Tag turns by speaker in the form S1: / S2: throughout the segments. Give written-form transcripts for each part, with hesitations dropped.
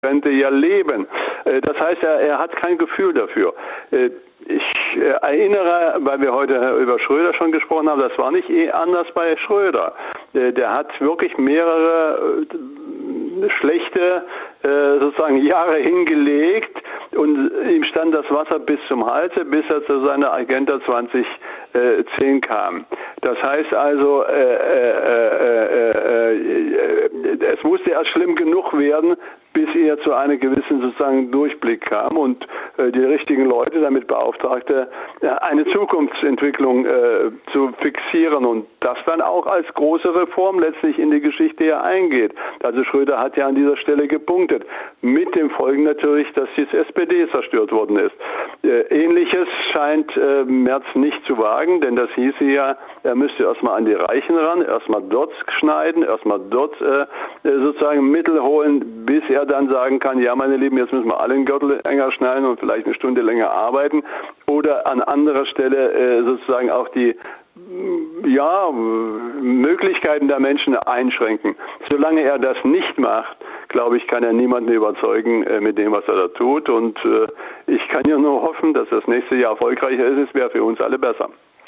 S1: Rente ja leben. Das heißt, er hat kein Gefühl dafür. Ich erinnere, weil wir heute über Schröder schon gesprochen haben, das war nicht anders bei Schröder. Der hat wirklich mehrere schlechte sozusagen Jahre hingelegt und ihm stand das Wasser bis zum Halse, bis er zu seiner Agenda 2010 kam. Das heißt also, es musste erst schlimm genug werden, bis er zu einem gewissen sozusagen Durchblick kam und die richtigen Leute damit beauftragte, eine Zukunftsentwicklung zu fixieren und das dann auch als große Reform letztlich in die Geschichte ja eingeht. Also Schröder hat ja an dieser Stelle gepunktet. Mit dem Folgen natürlich, dass die SPD zerstört worden ist. Ähnliches scheint Merz nicht zu wagen, denn das hieße ja, er müsste erstmal an die Reichen ran, erstmal dort schneiden, erstmal dort sozusagen Mittel holen, bis er dann sagen kann, ja meine Lieben, jetzt müssen wir alle den Gürtel enger schneiden und vielleicht eine Stunde länger arbeiten oder an anderer Stelle sozusagen auch die Möglichkeiten der Menschen einschränken. Solange er das nicht macht, glaube ich, kann er niemanden überzeugen mit dem, was er da tut und ich kann ja nur hoffen, dass das nächste Jahr erfolgreicher ist. Es wäre für uns alle besser.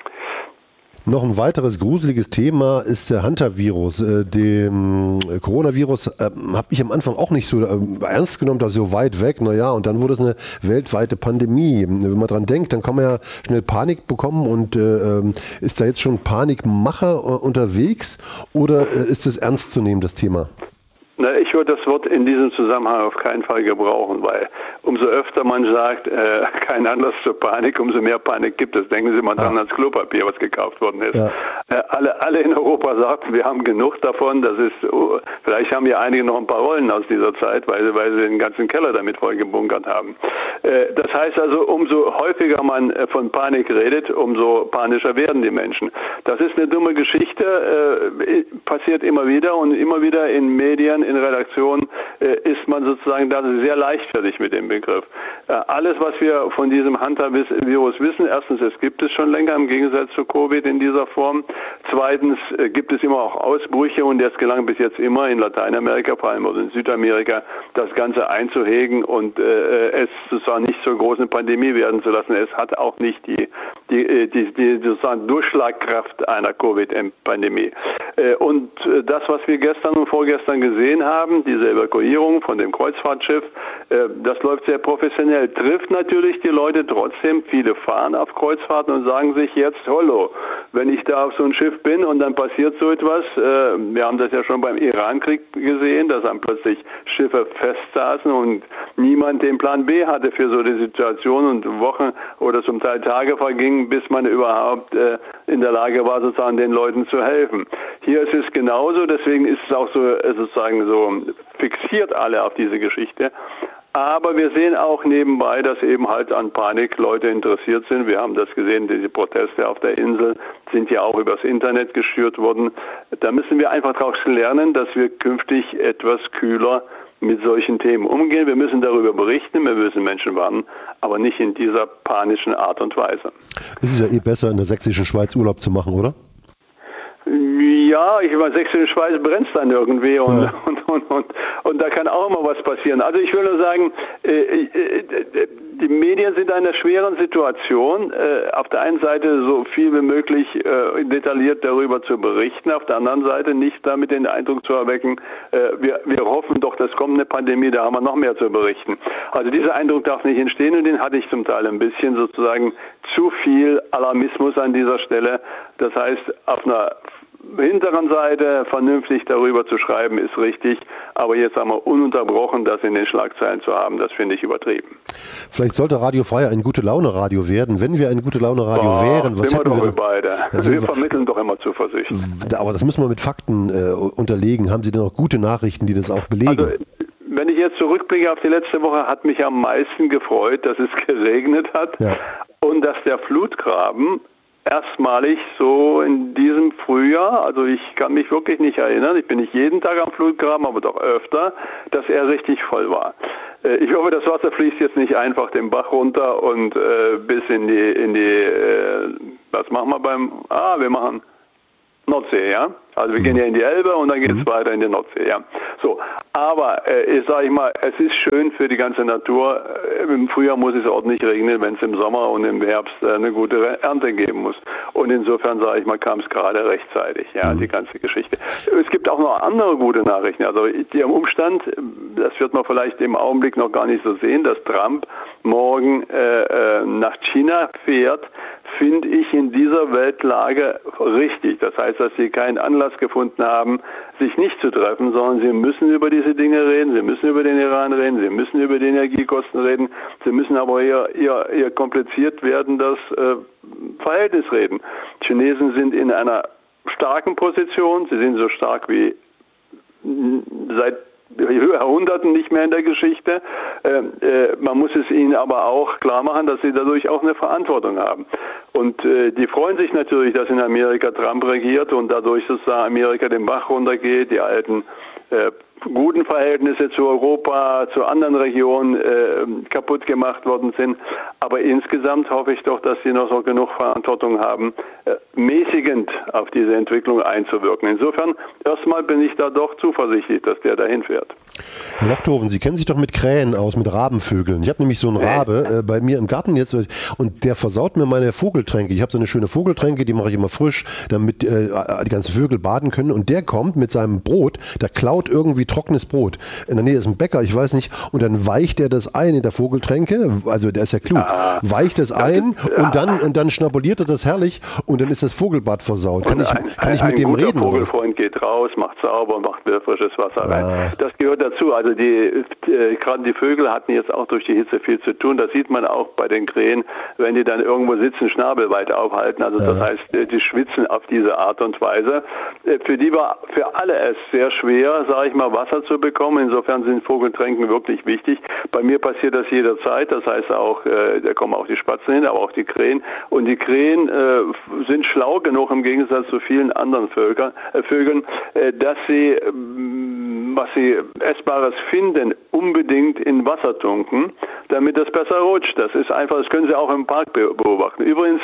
S2: Noch ein weiteres gruseliges Thema ist der Hantavirus. Dem Coronavirus habe ich am Anfang auch nicht so ernst genommen, da so weit weg. Naja, und dann wurde es eine weltweite Pandemie. Wenn man dran denkt, dann kann man ja schnell Panik bekommen und ist da jetzt schon Panikmache unterwegs oder ist es ernst zu nehmen, das Thema?
S1: Ich würde das Wort in diesem Zusammenhang auf keinen Fall gebrauchen, weil umso öfter man sagt, kein Anlass zur Panik, umso mehr Panik gibt es. Denken Sie mal dran ans Klopapier, was gekauft worden ist. Ja. Alle in Europa sagten, wir haben genug davon. Das ist, vielleicht haben ja einige noch ein paar Rollen aus dieser Zeit, weil sie den ganzen Keller damit vollgebunkert haben. Das heißt also, umso häufiger man von Panik redet, umso panischer werden die Menschen. Das ist eine dumme Geschichte, passiert immer wieder und immer wieder in Medien, in Redaktionen ist man sozusagen da sehr leichtfertig mit dem Begriff. Alles, was wir von diesem Hantavirus wissen, erstens, es gibt es schon länger im Gegensatz zu Covid in dieser Form. Zweitens gibt es immer auch Ausbrüche und es gelang bis jetzt immer in Lateinamerika, vor allem auch in Südamerika, das Ganze einzuhegen und es sozusagen nicht zur großen Pandemie werden zu lassen. Es hat auch nicht die sozusagen Durchschlagkraft einer Covid-Pandemie. Und das, was wir gestern und vorgestern gesehen haben, diese Evakuierung von dem Kreuzfahrtschiff, das läuft sehr professionell, trifft natürlich die Leute trotzdem. Viele fahren auf Kreuzfahrten und sagen sich jetzt, hallo, wenn ich da auf so ein Schiff bin und dann passiert so etwas, wir haben das ja schon beim Iran-Krieg gesehen, dass dann plötzlich Schiffe festsaßen und niemand den Plan B hatte für so eine Situation und Wochen oder zum Teil Tage vergingen, bis man überhaupt in der Lage war, sozusagen den Leuten zu helfen. Hier ist es genauso, deswegen ist es auch so sozusagen so fixiert alle auf diese Geschichte. Aber wir sehen auch nebenbei, dass eben halt an Panik Leute interessiert sind. Wir haben das gesehen, diese Proteste auf der Insel sind ja auch übers Internet geschürt worden. Da müssen wir einfach daraus lernen, dass wir künftig etwas kühler mit solchen Themen umgehen. Wir müssen darüber berichten, wir müssen Menschen warnen, aber nicht in dieser panischen Art und Weise.
S2: Es ist ja besser, in der sächsischen Schweiz Urlaub zu machen, oder?
S1: Ja, ich meine, sächsische Schweiz brennt dann irgendwie und da kann auch mal was passieren. Also ich will nur sagen, die Medien sind in einer schweren Situation. Auf der einen Seite so viel wie möglich detailliert darüber zu berichten, auf der anderen Seite nicht damit den Eindruck zu erwecken, wir hoffen doch, das kommt eine Pandemie, da haben wir noch mehr zu berichten. Also dieser Eindruck darf nicht entstehen und den hatte ich zum Teil ein bisschen sozusagen zu viel Alarmismus an dieser Stelle. Das heißt, auf einer hinteren Seite vernünftig darüber zu schreiben, ist richtig, aber jetzt einmal ununterbrochen das in den Schlagzeilen zu haben, das finde ich übertrieben.
S2: Vielleicht sollte Radio Frei ein Gute-Laune-Radio werden. Wenn wir ein Gute-Laune-Radio wären, was hätten wir
S1: beide? Wir vermitteln doch immer Zuversicht.
S2: Aber das müssen wir mit Fakten unterlegen. Haben Sie denn auch gute Nachrichten, die das auch belegen?
S1: Also, wenn ich jetzt zurückblicke auf die letzte Woche, hat mich am meisten gefreut, dass es geregnet hat und dass der Flutgraben erstmalig so in diesem Frühjahr, also ich kann mich wirklich nicht erinnern, ich bin nicht jeden Tag am Flutgraben, aber doch öfter, dass er richtig voll war. Ich hoffe, das Wasser fließt jetzt nicht einfach den Bach runter und bis in die was machen wir wir machen Nordsee, ja. Also wir gehen ja in die Elbe und dann geht es weiter in die Nordsee, ja. So, aber ich sage mal, es ist schön für die ganze Natur. Im Frühjahr muss es ordentlich regnen, wenn es im Sommer und im Herbst eine gute Ernte geben muss. Und insofern sage ich mal, kam es gerade rechtzeitig, ja, die ganze Geschichte. Es gibt auch noch andere gute Nachrichten. Also der Umstand, das wird man vielleicht im Augenblick noch gar nicht so sehen, dass Trump morgen nach China fährt, finde ich in dieser Weltlage richtig. Das heißt, dass sie keinen Anlass gefunden haben, sich nicht zu treffen, sondern sie müssen über diese Dinge reden, sie müssen über den Iran reden, sie müssen über die Energiekosten reden, sie müssen aber ihr kompliziert werden, das Verhältnis reden. Chinesen sind in einer starken Position, sie sind so stark wie seit Jahrhunderten nicht mehr in der Geschichte. Man muss es ihnen aber auch klar machen, dass sie dadurch auch eine Verantwortung haben. Und die freuen sich natürlich, dass in Amerika Trump regiert und dadurch sozusagen Amerika den Bach runtergeht, die alten guten Verhältnisse zu Europa, zu anderen Regionen kaputt gemacht worden sind. Aber insgesamt hoffe ich doch, dass sie noch so genug Verantwortung haben, mäßigend auf diese Entwicklung einzuwirken. Insofern, erstmal bin ich da doch zuversichtlich, dass der dahin fährt.
S2: Herr Lochthofen, Sie kennen sich doch mit Krähen aus, mit Rabenvögeln. Ich habe nämlich so einen Rabe bei mir im Garten jetzt und der versaut mir meine Vogeltränke. Ich habe so eine schöne Vogeltränke, die mache ich immer frisch, damit die ganzen Vögel baden können. Und der kommt mit seinem Brot, der klaut irgendwie trockenes Brot. In der Nähe ist ein Bäcker, ich weiß nicht, und dann weicht er das ein in der Vogeltränke, also der ist ja klug, weicht es ein und dann schnabuliert er das herrlich und dann ist das Vogelbad versaut. Kann ich mit dem reden?
S1: Ein Vogelfreund geht raus, macht sauber und macht wieder frisches Wasser rein. Das gehört dazu. Also gerade die Vögel hatten jetzt auch durch die Hitze viel zu tun. Das sieht man auch bei den Krähen, wenn die dann irgendwo sitzen, Schnabel weit aufhalten. Also das heißt, die schwitzen auf diese Art und Weise. Für die war für alle es sehr schwer, sage ich mal, Wasser zu bekommen. Insofern sind Vogeltränken wirklich wichtig. Bei mir passiert das jederzeit. Das heißt auch, da kommen auch die Spatzen hin, aber auch die Krähen. Und die Krähen sind schlau genug im Gegensatz zu vielen anderen Vögeln, dass sie, was sie Essbares finden, unbedingt in Wasser tunken, damit das besser rutscht. Das ist einfach, das können Sie auch im Park beobachten. Übrigens,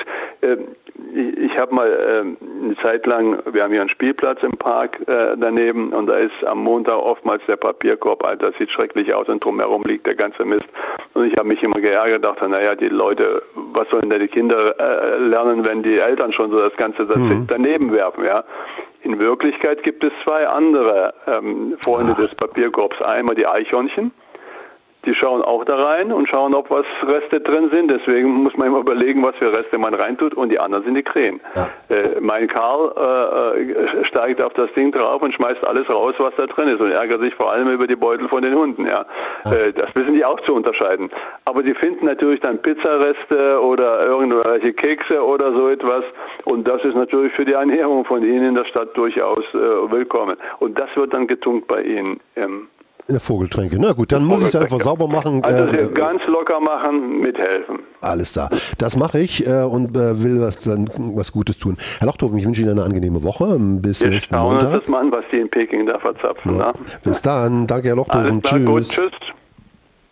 S1: ich habe mal eine Zeit lang, wir haben hier einen Spielplatz im Park daneben und da ist am Montag oftmals der Papierkorb, das sieht schrecklich aus und drumherum liegt der ganze Mist. Und ich habe mich immer geärgert, dachte, naja, die Leute, was sollen denn die Kinder lernen, wenn die Eltern schon so das Ganze daneben werfen, ja? In Wirklichkeit gibt es zwei andere Freunde des Papierkorbs. Einmal die Eichhörnchen, die schauen auch da rein und schauen, ob was Reste drin sind. Deswegen muss man immer überlegen, was für Reste man reintut. Und die anderen sind die Krähen. Ja. Mein Karl steigt auf das Ding drauf und schmeißt alles raus, was da drin ist und ärgert sich vor allem über die Beutel von den Hunden. Ja. Das wissen die auch zu unterscheiden. Aber die finden natürlich dann Pizzareste oder irgendwelche Kekse oder so etwas. Und das ist natürlich für die Ernährung von ihnen in der Stadt durchaus willkommen. Und das wird dann getunkt bei ihnen.
S2: In der Vogeltränke. Na gut, dann muss ich es einfach sauber machen.
S1: Also ganz locker machen, mithelfen.
S2: Alles da. Das mache ich und will was Gutes tun. Herr Lochthofen, ich wünsche Ihnen eine angenehme Woche. Bis nächsten Montag.
S1: Das Mann, was die in Peking da verzapfen.
S2: Ja. Bis dann. Danke, Herr Lochthofen.
S1: Tschüss. Gut, tschüss.